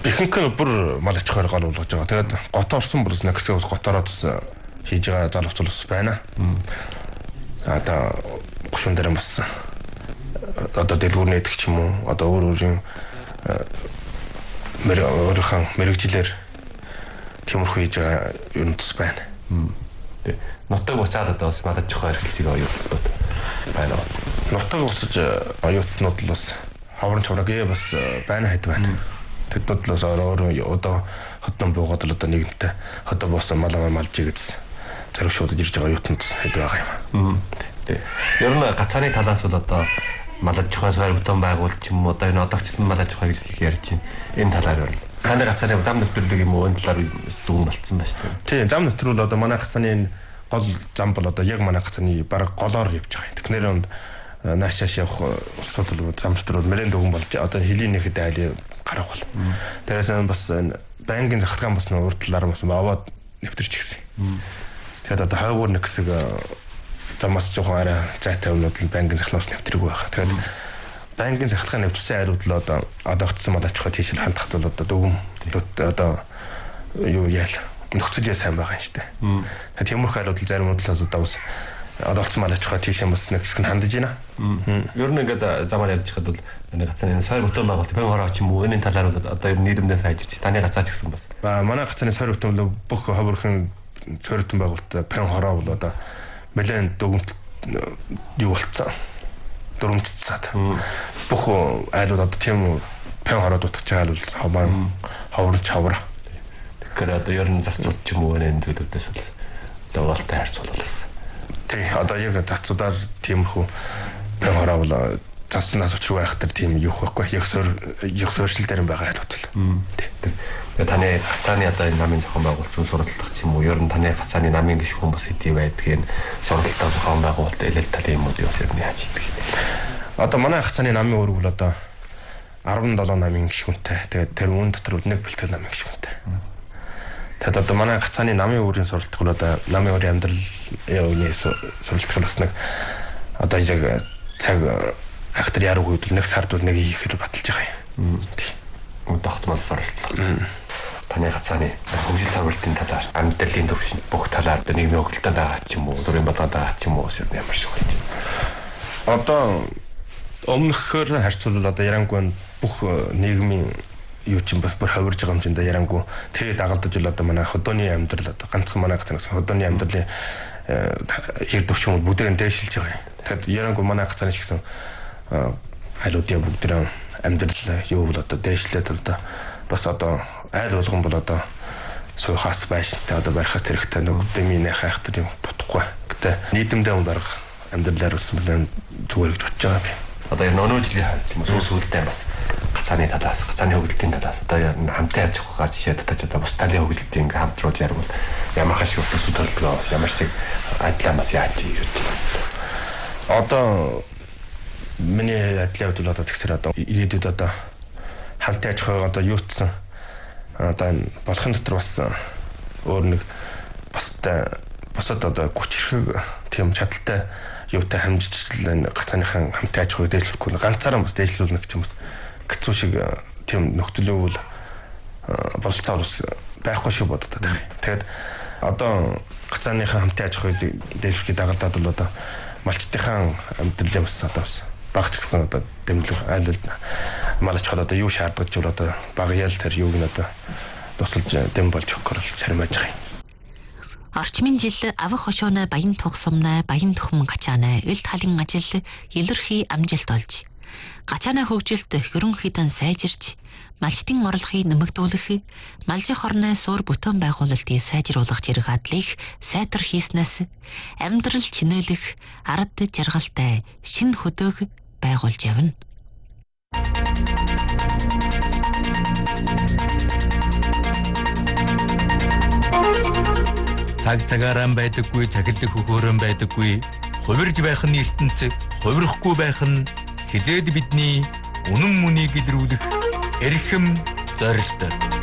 ихэнх нь бүр мал аж ахуйр гол болгож байгаа. Тэгээд гот орсон бүр нэг хэсэг готороод хийж байгаа залгууч бас байна. Одоо гушуун дээр бас одоо дэлгүүрний идэх ч юм уу одоо өөрийн мэрэгжилээр тиймэрхүү хийж байгаа юм тус байна. Тэг. Нутаг буцаад одоо бас мал аж ахуйр эрхлэж байгаа оюутнууд байна. Нутаг буцаж оюутнууд л бас хаврын чавраг бас байна хэд байна. Тэднүүд л бас өөрөө одоо хотон буугаад л одоо нэгэнтээ одоо босоо малаа малжээ гэж зориг шуудаж ирж байгаа оюутнууд хэд байгаа юм. Тэг. Ер нь гацааны талаас бол одоо мал аж ахуй суур бүтэн байгуул ч юм уу одоо энэ одоогчсан мал аж ахуй гэж их ярьж байна. Энэ талаар бол ханаа гацааны зам нэвтрүүлэг юм уу энэ талаар дүн болцсон байна шүү дээ. Тийм зам нэвтрүүл одоо манай гацааны энэ гол зам бол одоо яг манай гацааны баг голоор явж байгаа. Тэгэхээр наашааш явах улсууд бол зам нэвтрүүл мөрөнд өгөн болж одоо хэлийн нэхэд айлын гарах бол. Тэрээс бас энэ банкын захиргаан бас урд талаар бас аваад нэвтэрч гисэн. Тэгээд одоо хойгуур нэг хэсэг замаас жоохон арай зайтай юмнууд л банкын захиргаанаас нэвтрэг байх. Тэгээд банкын захиргаан нэвтрсэн айрууд л одоо одоогдсон мал аж ахуй тийшэл хандхад бол одоо дүгм одоо юу яал нөхцөлөө сайн байгаа юм шүү дээ. Тэгээд тиймэрхүү айрууд л зарим талаас одоо бас одоогдсон мал аж ахуй тийшээ бас нэг хэсэг нь хандж байна. Ер нь ингээд замаар явж хад бол нэг гацааны сойр бүтэн байгуулалт бэн хороо ч юм уу энэ талаар бол одоо нийгэмдээ сайжирч таны гацаа ч гэсэн бас. Манай гацааны сойр бүтэн бол бүх ховрхон сойр бүтэн байгуулалт бэн хороо бол одоо мэлэн дүгмт юу болцсон. Дөрөмтцаад. Бүх айлууд одоо тийм бэн хороо дутгаж байгаа бол хаваан ховрон чавар. Тэгэхээр одоо ер нь засцууд ч юм уу энэ зүйлүүдээс бол одоо уалтай харьцуулалаас. Тий, одоо яг засцуудаар тиймэрхүү бэн хороо бол заснаас учруу байх төр тийм юу байхгүй. Яг суурьшил дээр байгаа айлууд бол. Тий. Таны гацааны одоо энэ намын зохион байгуулалт зүүн сургалтах ч юм уу ер нь таны гацааны намын гишүүн бас хэдий байдгийг сургалтаа зохион байгуулалт элэл талын юмуд юу юм яаж хийдэг. Одоо манай гацааны намын үүрэг бол одоо 17 намын гишүүнтэй. Тэгээд тэр үүн дотор нэг бэлтгэл намын гишүүнтэй. Тэгээд одоо манай гацааны намын үүрийн сургалтах бол одоо намын өөрийн амьдрал явны сургалтах бас нэг одоо яг цаг ахтар яруу үед нэг сард бол нэг хийхээр баталж байгаа юм. Тогтмол сургалт. Таны гацааны хөгжил хавралтын талаар, амьдралын төвшин бүх талаар нийгмийн хөгжилтэй байгаа ч юм уу, дурын бодлого байгаа ч юм уу ямар шиг болж байна. Одоо өмнөхөөр харьцуулбал одоо ярангуй бүх нийгмийн юу ч юм бас бүр хавирж байгаа юм чинь да ярангуй тэр дагалдаж бол одоо манай хөдөөний амьдрал одоо ганцхан манай гацаанаас хөдөөний амьдралын хэр төвшин бүгдээр нь дээшилж байгаа юм. Тэгэхээр ярангуй манай гацааны ч гэсэн айлуудын бүгдээр амьдрал юу бол одоо дээшлээд одоо бас одоо айл болгон бол одоо суухаас байшинтай одоо барихаас хэрэгтэй нэг дэмийн хайхтар юм бодохгүй. Гэтэ нийгэмдээ ундарах амьдралаар бас нэлээд зүгээр гэж бодож байгаа би. Одоо энэ өнөө жилийн хавь тийм сүүлдээ бас гацааны талаас, гацааны хөгжилтийн талаас одоо хамтын аж ахуйгаа жишээ татаж одоо бус талын хөгжилтийн ингээ хамтрууд ярил ямар хашиг өсөлт төлөвлөгөө бас ямар шиг адилхан бас яаж хийж байна. Одоо миний адилхан хувьд одоо тэгсэр одоо ирээдүйд одоо хамтын аж ахуйгаа одоо юутсан одоо энэ болохын дотор бас өөр нэг босод одоо хүчрхэг тийм чадaltaй юутай хамжиж энэ гацааныхан хамтын аж ахуйг дээшлэхгүй ганцаараа бас дээшлүүлнэ гэж юм бас хэцүү шиг тийм нөхцөлөө болцоо бас байхгүй шиг боддог байх. Тэгээд одоо гацааныхан хамтын аж ахуйг дээшлэхийг дагалдаад бол одоо малчтынхан амьдралын бас одоо бас багч гэсэн одоо дэмжлэг айлд мал аж ахуйд одоо юу шаарддаг ч бол одоо баг ял тэр юуг нь одоо тусалж дэм болж өгөхөөр л чармааж байгаа юм. Орчмын жил авах хошооны баян тугсамнаа баян төхмөн гачаанаа ил талын ажил илэрхий амжилт олж гачаанаа хөгжилт хөрөнхийдэн сайжирч малчтын орлогыг нэмэгдүүлэх малжих орны суур бүтэн байгуулалтыг сайжруулах зэрэг хадлыг сайтар хийснээс амьдрал чинээлэх ард жаргалтай шинэ хөдөг байгуулж явна. цаг цагаараа байдаггүй, цахилдах хөхөөрөн байдаггүй, хувирж байх нь ертөнц, хувирахгүй байх нь хизээд бидний үнэн мөнийг илрүүлэх эрхэм зорилт.